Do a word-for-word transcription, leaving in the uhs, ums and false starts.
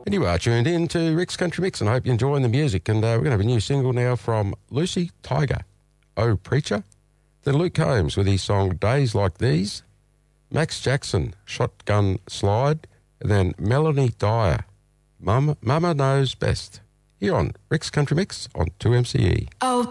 And you are tuned in to Rick's Country Mix, and I hope you're enjoying the music. And uh, we're going to have a new single now from Lucy Tiger, Oh Preacher. Then Luke Combs with his song Days Like These. Max Jackson, Shotgun Slide. And then Melanie Dyer, Mum, Mama Knows Best. Here on Rick's Country Mix on two M C E. Oh.